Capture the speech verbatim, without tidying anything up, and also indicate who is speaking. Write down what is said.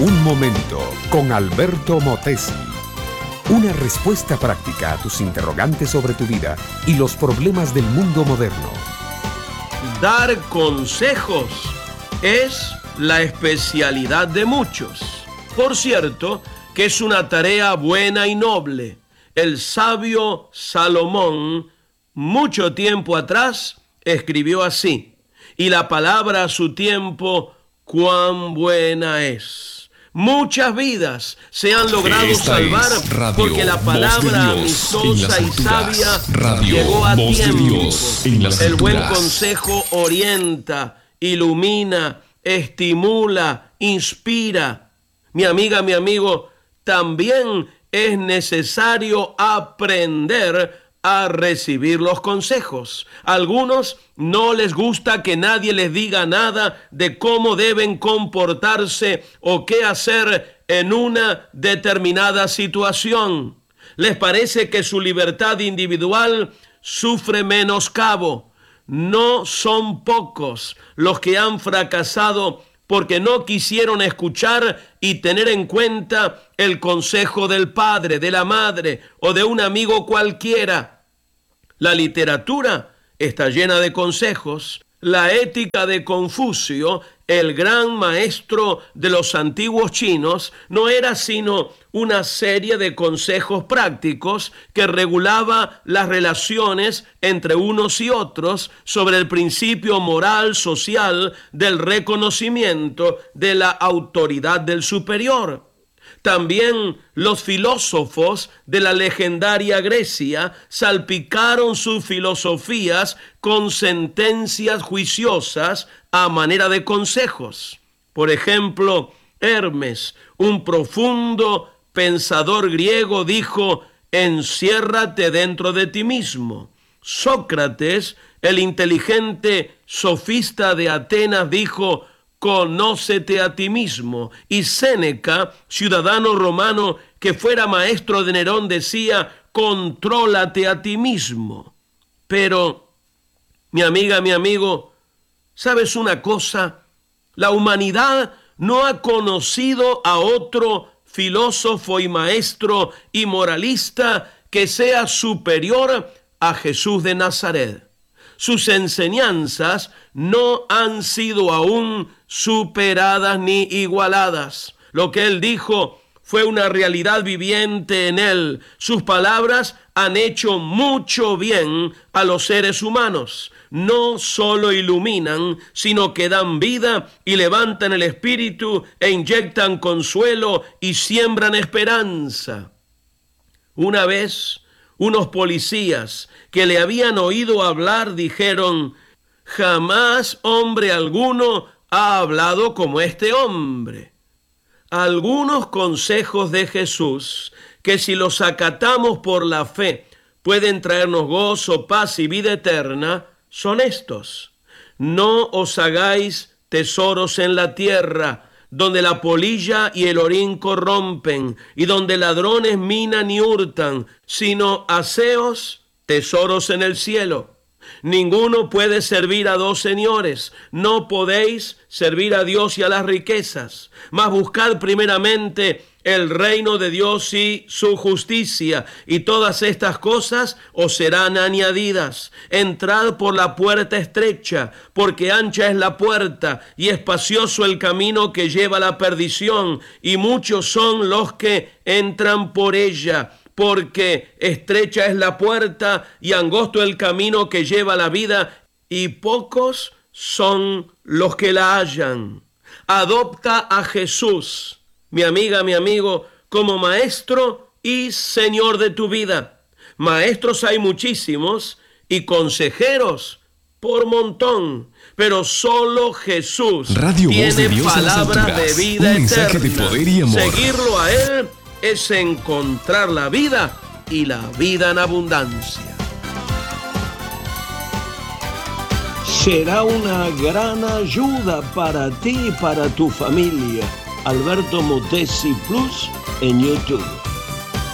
Speaker 1: Un momento con Alberto Motesi. Una respuesta práctica a tus interrogantes sobre tu vida y los problemas del mundo moderno.
Speaker 2: Dar consejos es la especialidad de muchos. Por cierto, que es una tarea buena y noble. El sabio Salomón, mucho tiempo atrás, escribió así: y la palabra a su tiempo, cuán buena es. Muchas vidas se han logrado
Speaker 3: Esta
Speaker 2: salvar
Speaker 3: radio,
Speaker 2: porque la palabra amistosa y sabia
Speaker 3: radio,
Speaker 2: llegó a
Speaker 3: voz
Speaker 2: tiempo.
Speaker 3: De Dios en las
Speaker 2: El buen
Speaker 3: alturas.
Speaker 2: consejo orienta, ilumina, estimula, inspira. Mi amiga, mi amigo, también es necesario aprender a recibir los consejos. A algunos no les gusta que nadie les diga nada de cómo deben comportarse o qué hacer en una determinada situación. Les parece que su libertad individual sufre menoscabo. No son pocos los que han fracasado porque no quisieron escuchar y tener en cuenta el consejo del padre, de la madre o de un amigo cualquiera. La literatura está llena de consejos. La ética de Confucio, el gran maestro de los antiguos chinos, no era sino una serie de consejos prácticos que regulaba las relaciones entre unos y otros sobre el principio moral, social, del reconocimiento de la autoridad del superior. También los filósofos de la legendaria Grecia salpicaron sus filosofías con sentencias juiciosas a manera de consejos. Por ejemplo, Hermes, un profundo pensador griego, dijo: enciérrate dentro de ti mismo. Sócrates, el inteligente sofista de Atenas, dijo: conócete a ti mismo. Y Séneca, ciudadano romano que fuera maestro de Nerón, decía: contrólate a ti mismo. Pero, mi amiga, mi amigo, ¿sabes una cosa? La humanidad no ha conocido a otro filósofo y maestro y moralista que sea superior a Jesús de Nazaret. Sus enseñanzas no han sido aún superadas ni igualadas. Lo que él dijo fue una realidad viviente en él. Sus palabras han hecho mucho bien a los seres humanos. No solo iluminan, sino que dan vida y levantan el espíritu e inyectan consuelo y siembran esperanza. Una vez, unos policías que le habían oído hablar dijeron: jamás hombre alguno ha hablado como este hombre. Algunos consejos de Jesús, que si los acatamos por la fe, pueden traernos gozo, paz y vida eterna, son estos: no os hagáis tesoros en la tierra, donde la polilla y el orín corrompen, y donde ladrones minan y hurtan, sino haceos tesoros en el cielo. Ninguno puede servir a dos señores. No podéis servir a Dios y a las riquezas. Mas buscad primeramente el reino de Dios y su justicia, y todas estas cosas os serán añadidas. Entrad por la puerta estrecha, porque ancha es la puerta y espacioso el camino que lleva a la perdición, y muchos son los que entran por ella. Porque estrecha es la puerta y angosto el camino que lleva a la vida, y pocos son los que la hallan. Adopta a Jesús, mi amiga, mi amigo, como maestro y señor de tu vida. Maestros hay muchísimos y consejeros por montón, pero solo Jesús
Speaker 3: Radio
Speaker 2: tiene
Speaker 3: Voz de Dios
Speaker 2: palabra
Speaker 3: en las alturas.
Speaker 2: de vida
Speaker 3: Un mensaje
Speaker 2: eterna.
Speaker 3: de poder y amor.
Speaker 2: Seguirlo a Él es encontrar la vida y la vida en abundancia.
Speaker 4: Será una gran ayuda para ti y para tu familia. Alberto Motesi Plus en YouTube.